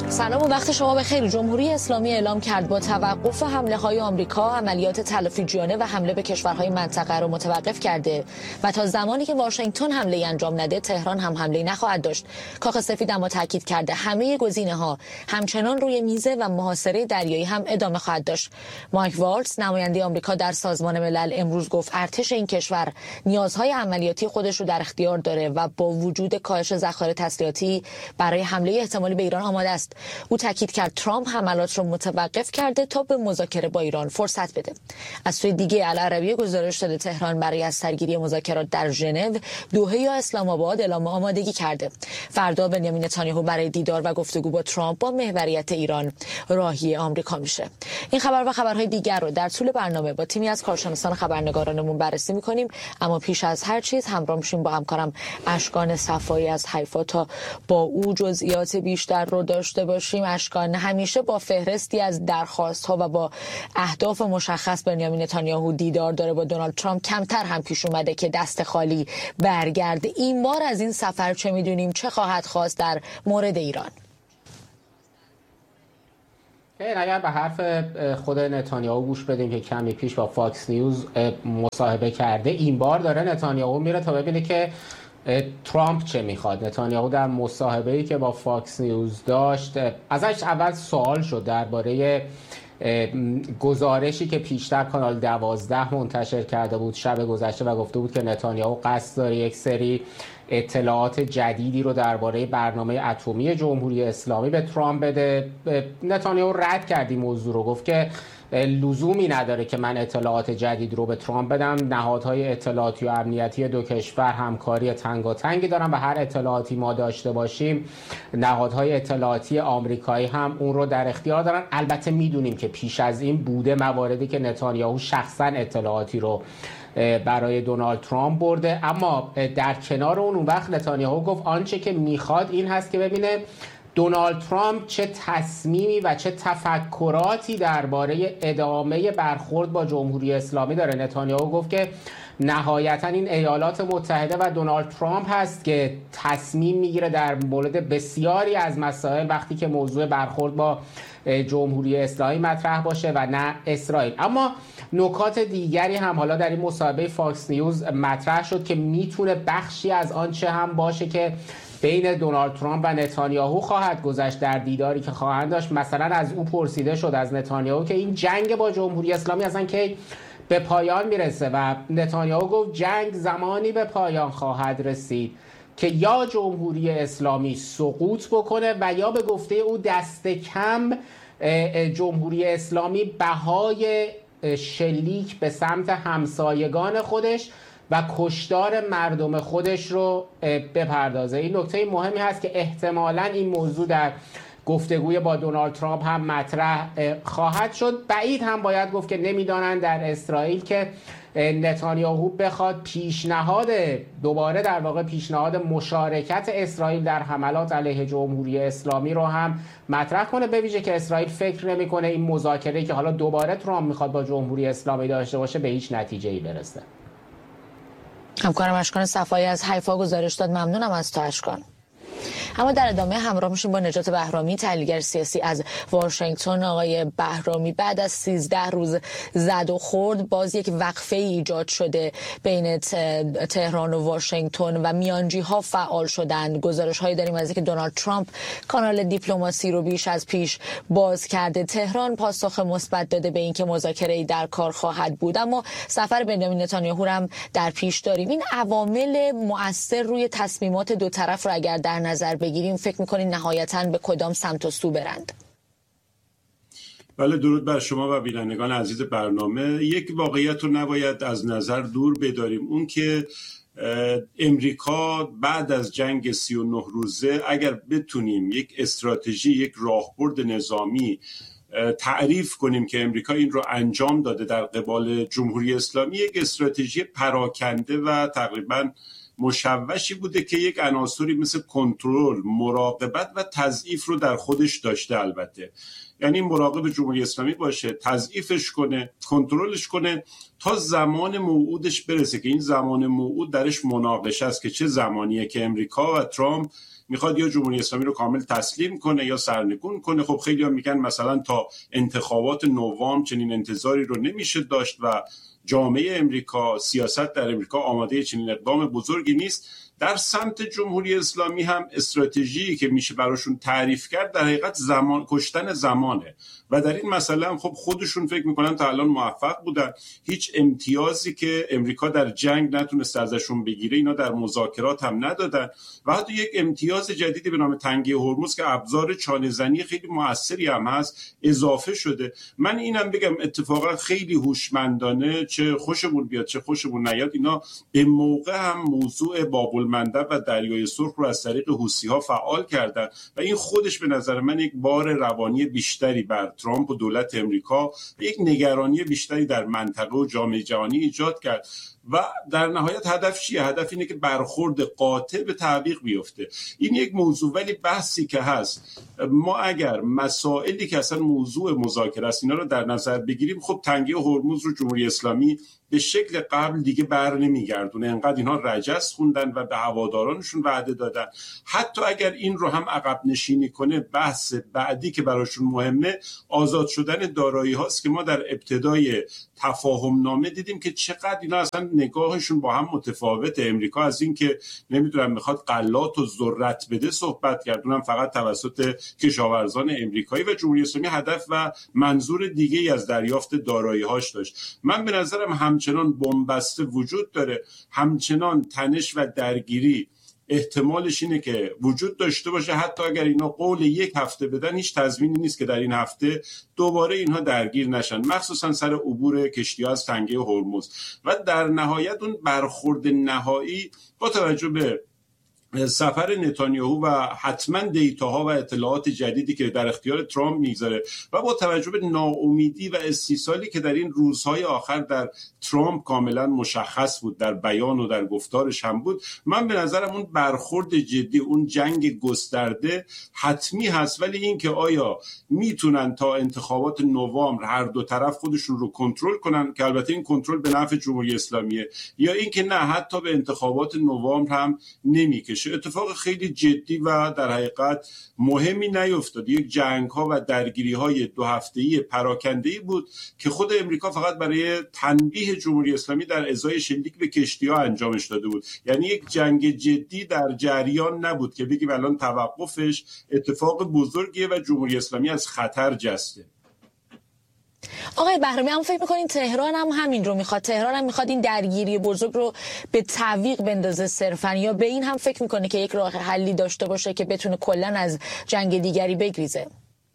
سلام و وقت شما بخیر. جمهوری اسلامی اعلام کرد با توقف حمله‌های آمریکا عملیات تلافی جویانه و حمله به کشورهای منطقه را متوقف کرده و تا زمانی که واشنگتن حمله انجام نده تهران هم حمله نخواهد داشت. کاخ سفید اما تاکید کرده همه گزینه‌ها همچنان روی میزه و محاصره دریایی هم ادامه خواهد داشت. مایک والتز نماینده آمریکا در سازمان ملل امروز گفت ارتش این کشور نیازهای عملیاتی خودش رو در اختیار داره و با وجود کاهش ذخایر تسلیحاتی برای حمله احتمالی به ایران آماده است. او تاکید کرد ترامپ حملات را متوقف کرده تا به مذاکره با ایران فرصت بده. از سوی دیگه العربیه گزارش داده تهران برای از سرگیری مذاکرات در ژنو، دوحه یا اسلام آباد اعلام آمادگی کرده. فردا بنیامین نتانیاهو برای دیدار و گفتگو با ترامپ با محوریت ایران راهی آمریکا میشه. این خبر و خبرهای دیگر رو در طول برنامه با تیمی از کارشناسان خبرنگارانمون بررسی می‌کنیم، اما پیش از هر چیز همراه میشیم با همکارم اشکان صفایی از حیفا تا با او جزئیات بیشتر رو داشته باشیم. اشکان، همیشه با فهرستی از درخواست‌ها و با اهداف مشخص بنیامین نتانیاهو دیدار داره با دونالد ترامپ، کمتر هم پیش اومده که دست خالی برگرده. این بار از این سفر چه میدونیم؟ چه خواهد خواست در مورد ایران؟ اگر به حرف خود نتانیاهو گوش بدیم که کمی پیش با فاکس نیوز مصاحبه کرده، این بار داره نتانیاهو میره تا ببینه که ترامپ چه میخواد. نتانیاهو در مصاحبه‌ای که با فاکس نیوز داشت ازش اول سوال شد درباره گزارشی که پیشتر کانال 12 منتشر کرده بود شب گذشته و گفته بود که نتانیاهو قصد داره یک سری اطلاعات جدیدی رو درباره برنامه اتمی جمهوری اسلامی به ترامپ بده. نتانیاهو رد کرد این موضوع رو، گفت که لزومی نداره که من اطلاعات جدید رو به ترامپ بدم. نهادهای اطلاعاتی و امنیتی دو کشور همکاری تنگاتنگی دارن و هر اطلاعاتی ما داشته باشیم نهادهای اطلاعاتی آمریکایی هم اون رو در اختیار دارن. البته میدونیم که پیش از این بوده مواردی که نتانیاهو شخصا اطلاعاتی رو برای دونالد ترامپ برده، اما در کنار اون وقت نتانیاهو گفت آنچه که میخواد این هست که ببینه دونالد ترامپ چه تصمیمی و چه تفکراتی درباره ادامه برخورد با جمهوری اسلامی داره. نتانیاهو گفت که نهایتا این ایالات متحده و دونالد ترامپ هست که تصمیم میگیره در مورد بسیاری از مسائل وقتی که موضوع برخورد با جمهوری اسلامی مطرح باشه و نه اسرائیل. اما نکات دیگری هم حالا در این مصاحبه فاکس نیوز مطرح شد که میتونه بخشی از آنچه هم باشه که بین دونالد ترامپ و نتانیاهو خواهد گذشت در دیداری که خواهند داشت. مثلا از او پرسیده شد از نتانیاهو که این جنگ با جمهوری اسلامی اصلا که به پایان میرسه و نتانیاهو گفت جنگ زمانی به پایان خواهد رسید که یا جمهوری اسلامی سقوط بکنه و یا به گفته او دست کم جمهوری اسلامی بهای شلیک به سمت همسایگان خودش و کشتار مردم خودش رو بپردازه. این نکته مهمی هست که احتمالاً این موضوع در گفتگوی با دونالد ترامپ هم مطرح خواهد شد. بعید هم باید گفت که نمیدانند در اسرائیل که نتانیاهو بخواد پیشنهاد مشارکت اسرائیل در حملات علیه جمهوری اسلامی رو هم مطرح کنه، به ویژه که اسرائیل فکر نمی‌کنه این مذاکره که حالا دوباره ترامپ میخواد با جمهوری اسلامی داشته باشه به هیچ نتیجه‌ای برسه. همکارم اشکان صفایی از حیفا گزارش داد. ممنونم از تو اشکان. اما در ادامه همراه میشیم با نجات بهرامی، تحلیلگر سیاسی از واشنگتن. آقای بهرامی، بعد از 13 روز زد و خورد باز یک وقفه ایجاد شده بین تهران و واشنگتن و میانجی ها فعال شدند. گزارش هایی داریم از اینکه دونالد ترامپ کانال دیپلماسی رو بیش از پیش باز کرده. تهران پاسخ مثبت داده به اینکه مذاکره‌ای در کار خواهد بود، اما سفر بنیامین نتانیاهو هم در پیش داریم. این عوامل مؤثر روی تصمیمات دو طرف رو اگر در نظر بگیریم فکر می‌کنید نهایتاً به کدام سمت و سو برند؟ بله، درود بر شما و بینندگان عزیز برنامه. یک واقعیت رو نباید از نظر دور بداریم، اون که امریکا بعد از جنگ 39 روزه اگر بتونیم یک استراتژی، یک راهبرد نظامی تعریف کنیم که امریکا این رو انجام داده در قبال جمهوری اسلامی، یک استراتژی پراکنده و تقریباً مشوشی بوده که یک عناصری مثل کنترل، مراقبت و تضعیف رو در خودش داشته. البته یعنی مراقب جمهوری اسلامی باشه، تضعیفش کنه، کنترلش کنه تا زمان موعودش برسه که این زمان موعود درش مناقشه است که چه زمانیه که امریکا و ترامپ میخواد یا جمهوری اسلامی رو کامل تسلیم کنه یا سرنگون کنه. خب خیلی ها میگن مثلا تا انتخابات نوامبر چنین انتظاری رو نمیشه داشت و جامعه امریکا، سیاست در امریکا آماده چنین اقدام بزرگی نیست. در سمت جمهوری اسلامی هم استراتژی که میشه براشون تعریف کرد در حقیقت زمان کشتن زمانه و در این مسئله هم خب خودشون فکر میکنن تا الان موفق بودن. هیچ امتیازی که امریکا در جنگ نتونست ازشون بگیره اینا در مذاکرات هم ندادن و حتی یک امتیاز جدیدی به نام تنگه هرمز که ابزار چانه‌زنی خیلی موثری هم هست اضافه شده. من اینم بگم اتفاقا خیلی هوشمندانه، چه خوشمون بیاد چه خوشمون نیاد، اینا به موقع هم موضوع باب‌المندب و دریای سرخ رو از طریق حوثی‌ها فعال کردن و این خودش به نظر من یک بار روانی بیشتری بر ترامپ و دولت امریکا و یک نگرانی بیشتری در منطقه و جامعه جهانی ایجاد کرد و در نهایت هدف چیه؟ هدف اینه که برخورد قاطع به تعویق بیفته. این یک موضوع، ولی بحثی که هست ما اگر مسائلی که اصلا موضوع مذاکره است اینا رو در نظر بگیریم، خب تنگه هرمز رو جمهوری اسلامی به شکل قبل دیگه بر نمیگردونه. انقدر اینها رجس خوندن و به هوادارانشون وعده دادن. حتی اگر این رو هم عقب نشینی کنه، بحث بعدی که براشون مهمه آزاد شدن دارایی هاست که ما در ابتدای تفاهم نامه دیدیم که چقدر اینا اصلا نگاهشون با هم متفاوته. امریکا از این که نمیدونم میخواد غلات و ذرت بده صحبت کرد، اونم فقط توسط کشاورزان امریکایی، و جمهوری اسلامی هدف و منظور دیگه‌ای از دریافت دارایی‌هاش داشت. من به نظرم همچنان بن‌بسته وجود داره، همچنان تنش و درگیری احتمالش اینه که وجود داشته باشه. حتی اگر اینا قول یک هفته بدن، هیچ تضمینی نیست که در این هفته دوباره اینها درگیر نشن، مخصوصا سر عبور کشتی‌ها از تنگه هرمز. و در نهایت اون برخورد نهایی با توجه به سفر نتانیاهو و حتما دیتاها و اطلاعات جدیدی که در اختیار ترامپ میگذاره و با توجه به ناامیدی و استیصالی که در این روزهای آخر در ترامپ کاملا مشخص بود، در بیان و در گفتارش هم بود، من به نظرم اون برخورد جدی، اون جنگ گسترده حتمی هست. ولی این که آیا میتونن تا انتخابات نوامبر هر دو طرف خودشون رو کنترل کنن، که البته این کنترل به نفع جمهوری اسلامیه، یا این که نه حتی به انتخابات نوامبر هم نمیکشه، اتفاق خیلی جدی و در حقیقت مهمی نیفتاد. یک جنگ ها و درگیری های 2 هفته‌ای پراکنده‌ای بود که خود امریکا فقط برای تنبیه جمهوری اسلامی در ازای شلیک به کشتی‌ها انجامش داده بود. یعنی یک جنگ جدی در جریان نبود که بگیم الان توقفش اتفاق بزرگیه و جمهوری اسلامی از خطر جسته. آقای بهرامی، هم فکر می‌کنین تهران هم همین رو میخواد؟ تهران هم میخواد این درگیری بزرگ رو به تعویق بندازه صرفاً، یا به این هم فکر میکنه که یک راه حلی داشته باشه که بتونه کلاً از جنگ دیگری بگریزه؟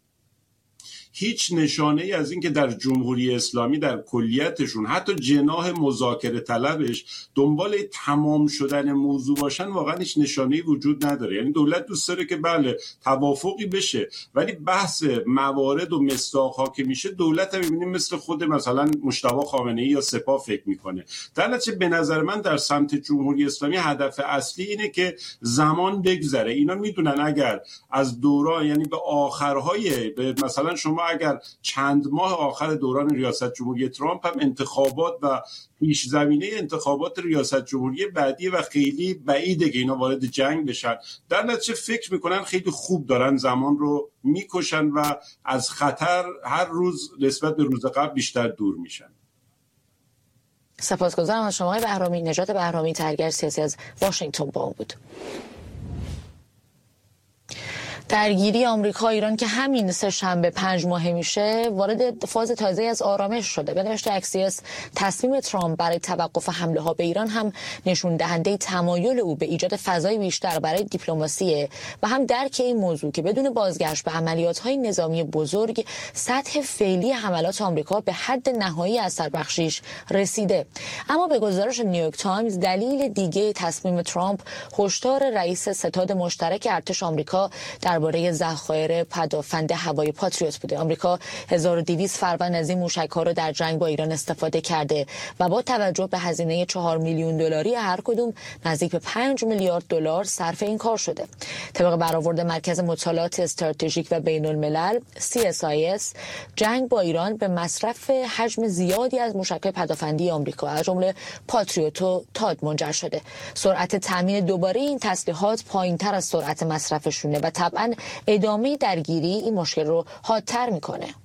هیچ نشانه ای از این که در جمهوری اسلامی در کلیتشون حتی جناح مذاکره طلبش دنبال تمام شدن موضوع باشن واقعا هیچ نشانه ای وجود نداره. یعنی دولت دوست داره که بله توافقی بشه، ولی بحث موارد و مصداق‌ها که میشه دولت هم می‌بینیم مثل خود مثلا مجتبی خامنه‌ای یا سپاه فکر میکنه. در نتیجه به نظر من در سمت جمهوری اسلامی هدف اصلی اینه که زمان بگذره. اینا میدونن اگر از دوران، یعنی به آخرهای، مثلا شما اگر چند ماه آخر دوران ریاست جمهوری ترامپ هم انتخابات و پیش زمینه انتخابات ریاست جمهوری بعدی و خیلی بعیده که اینا وارد جنگ بشن، در نتیجه فکر میکنن خیلی خوب دارن زمان رو میکشن و از خطر هر روز نسبت به روز قبل بیشتر دور میشن. سپاسگزارم از شما آقای بهرامی. نجات بهرامی، تحلیلگر سیاسی از واشنگتن با اون بود. درگیری آمریکا ایران که همین سه‌شنبه 5 ماه میشه وارد فاز تازه از آرامش شده. به نوشته اکسیوس، تصمیم ترامپ برای توقف حمله ها به ایران هم نشون دهنده تمایل او به ایجاد فضای بیشتر برای دیپلماسی و هم درک این موضوع که بدون بازگشت به عملیات های نظامی بزرگ سطح فعلی حملات آمریکا به حد نهایی اثربخشیش رسیده. اما به گزارش نیویورک تایمز، دلیل دیگه تصمیم ترامپ هشدار رئیس ستاد مشترک ارتش آمریکا در درباره ذخایر پدافند هوایی پاتریوت بوده. آمریکا 1200 فروند از این موشک‌ها رو در جنگ با ایران استفاده کرده و با توجه به هزینه 4 میلیون دلاری هر کدوم نزدیک به 5 میلیارد دلار صرف این کار شده. طبق برآورد مرکز مطالعات استراتژیک و بین الملل CSIS، جنگ با ایران به مصرف حجم زیادی از موشک‌های پدافندی آمریکا از جمله پاتریوت و تاد منجر شده. سرعت تامین دوباره این تسلیحات پایین‌تر از سرعت مصرفشونه و طبعاً ادامه درگیری این مشکل رو حادتر میکنه.